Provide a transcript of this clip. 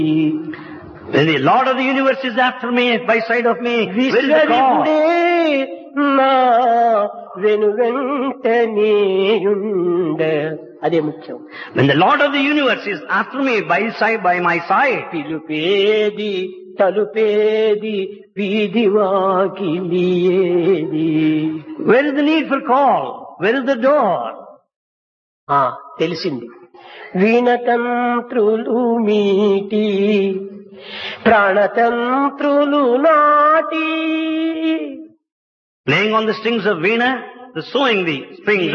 When the Lord of the universe is after me, by side of me, where is the call? నా వెనువెంటనేయుండ అదే ముఖ్యం. When the Lord of the universe is after me, by my side, పిలుపేది తలుపేది వీధి వాకిలియేది. where is the need for call? Where is the door? తెలిసింది. వీణతంత్రులు మీటి ప్రాణతంత్రులు నాటి. Playing on the strings of Veena, the sowing the strings